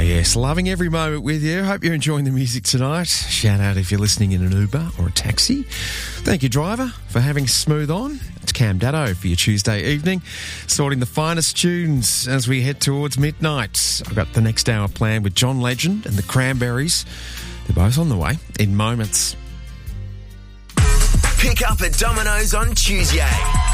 yes, loving every moment with you. Hope you're enjoying the music tonight. Shout out if you're listening in an Uber or a taxi. Thank you, driver, for having Smooth on. It's Cam Daddo for your Tuesday evening, sorting the finest tunes as we head towards midnight. I've got the next hour planned with John Legend and the Cranberries. They're both on the way in moments. Pick up at Domino's on Tuesday.